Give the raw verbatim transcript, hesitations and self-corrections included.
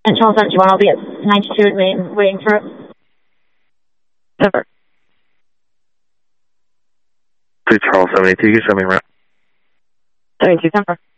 And Charles seventy-one, I'll be at ninety-two waiting, waiting for it. Over. To Charles seventy-two, you show me around. seventy-two, Denver.